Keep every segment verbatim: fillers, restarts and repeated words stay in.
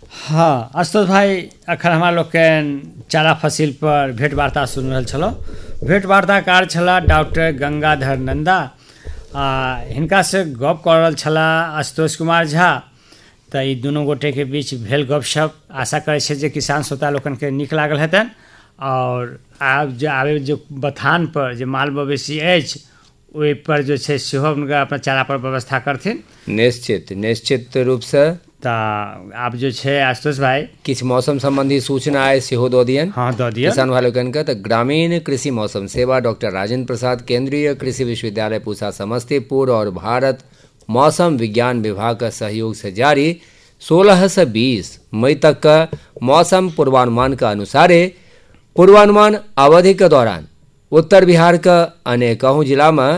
हाँ आशुतोष भाई, अखन हमरा लोग के चारा फसिल पर भेंट वार्ता सुन रहल छलौ। भेंट वार्ताकार छला डॉक्टर गंगाधर नंदा। आ हिनका से गप कर रहल छला आशुतोष कुमार झा। तो ई दुनू गोटे के बीच भेल गपशप आशा करे छे जे किसान श्रोता लोकन के नीक लागल हेतन। और आब जो आबे जो बथान पर जो माल मवेशी अछि ओहि पर जो छे सेहो उनका अपना चारा पर व्यवस्था करथिन। निश्चित निश्चित रूप से तो आप जो छे आशुतोष भाई किछ मौसम संबंधी सूचना आए सेहो दो दियन। हाँ दो दियन किसान भाई लोगन का। तो ग्रामीण कृषि मौसम सेवा डॉक्टर राजेंद्र प्रसाद केंद्रीय कृषि विश्वविद्यालय पूसा समस्तीपुर और भारत मौसम विज्ञान विभाग का सहयोग से जारी सोलह से बीस मई तक का मौसम पूर्वानुमान का अनुसार पूर्वानुमान अवधि के दौरान उत्तर बिहार का अनेकों जिला में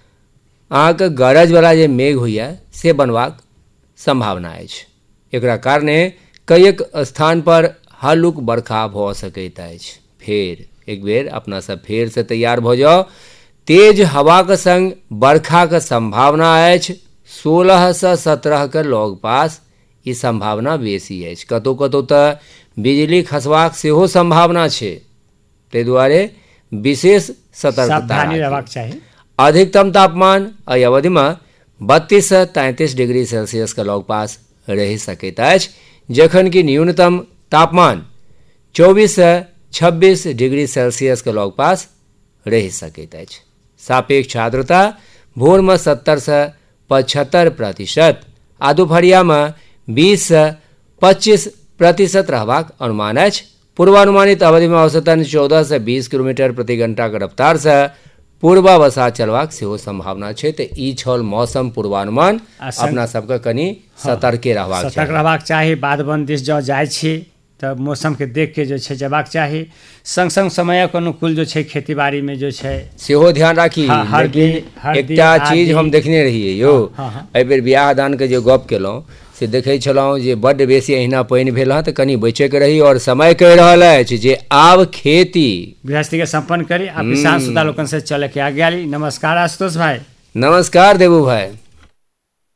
अहाँ के गरज वाला जे मेघ होइए से बनबाक संभावना अछि। एकरा कारणे कईक स्थान पर हल्लुक बरखा भ सकैत अछि। फेर एक बेर अपना सब फेर से तैयार भ जाओ। तेज हवा के संग बरखा के संभावना अछि। सोलह से सत्रह के लग पास ई संभावना बेसी अछि। कतौ कतौ तऽ बिजली खसबाक सेहो संभावना छै। ताहि दुआरे विशेष सतर्कता रहबाक चाही। अधिकतम तापमान एहि अवधि में बत्तीस से तैंतीस डिग्री सेल्सियस के लग पास रहि सकैत अछि, जखन कि न्यूनतम तापमान चौबीस से छब्बीस डिग्री सेल्सियस के लग पास रहि सकैत अछि। सापेक्ष आर्द्रता भोर में सत्तर से पचहत्तर प्रतिशत आ दुपहरिया में बीस से पच्चीस प्रतिशत रहबाक अनुमान अछि। पूर्वानुमानित अवधि में औसतन चौदह से बीस किलोमीटर प्रति घंटा के रफ्तार से पूर्वावसा चलबाक सेहो संभावना छै। तऽ ई छल मौसम पूर्वानुमान। अपना सबके कनी सतर्के रहबाक चाही। सतर्क रहबाक चाही। बाध वन दिस जँ जाइ छी तऽ मौसम के देख के जो छै जेबाक चाही। संग संग समयक अनुकूल जो छै खेती बाड़ी में जो छै सेहो ध्यान राखी। एकटा चीज हम देखने रहिए यौ, एहि बेर बियाह दान के जे गप केलहुँ से देखै छलहुँ जे बड्ड बेसी अहिना पानि भेल हँ। तऽ कनि बचे के रही। और समय कहि रहल अछि जे आब खेती गृहस्थी के संपन्न करी आ किसान श्रोता लोकन से चले के आज्ञा ली। नमस्कार आशुतोष भाई। नमस्कार देबू भाई।